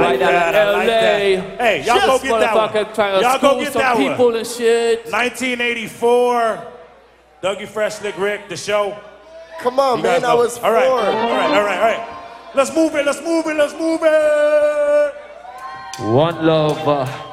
right out of LA. Hey, y'all go get that one. Y'all go get that one. People and shit. 1984. Dougie Fresh, Slick Rick, the show. Come on, man, I was 4. All right. Let's move it. One love.